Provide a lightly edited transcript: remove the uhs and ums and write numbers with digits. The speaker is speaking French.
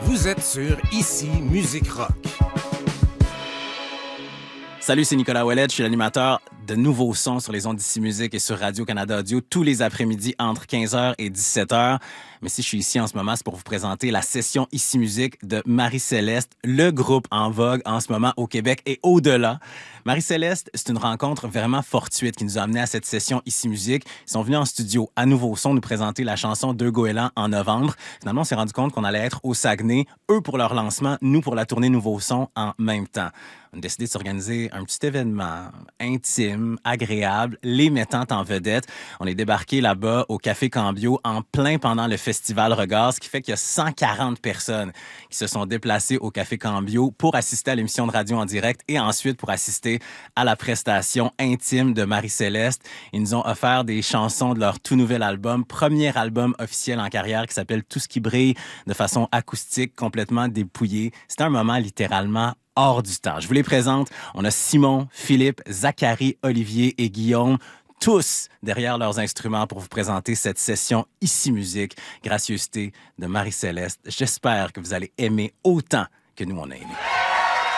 Vous êtes sur Ici Musique Rock. Salut, c'est Nicolas Ouellet, je suis l'animateur de Nouveaux Sons sur les ondes d'Ici Musique et sur Radio-Canada Audio tous les après-midi entre 15h et 17h. Mais si je suis ici en ce moment, c'est pour vous présenter la session Ici Musique de Marie-Céleste, le groupe en vogue en ce moment au Québec et au-delà. Marie-Céleste, c'est une rencontre vraiment fortuite qui nous a amenés à cette session Ici Musique. Ils sont venus en studio à Nouveaux Sons nous présenter la chanson Deux goélands en novembre. Finalement, on s'est rendu compte qu'on allait être au Saguenay, eux pour leur lancement, nous pour la tournée Nouveaux Sons en même temps. On a décidé de s'organiser un petit événement intime, agréable, les mettant en vedette. On est débarqué là-bas au Café Cambio en plein pendant le festival Regard, ce qui fait qu'il y a 140 personnes qui se sont déplacées au Café Cambio pour assister à l'émission de radio en direct et ensuite pour assister à la prestation intime de Marie-Céleste. Ils nous ont offert des chansons de leur tout nouvel album, premier album officiel en carrière qui s'appelle Tout ce qui brille, de façon acoustique, complètement dépouillée. C'était un moment littéralement hors du temps. Je vous les présente. On a Simon, Philippe, Zachary, Olivier et Guillaume, tous derrière leurs instruments pour vous présenter cette session Ici Musique, gracieuseté de Marie-Céleste. J'espère que vous allez aimer autant que nous on a aimé.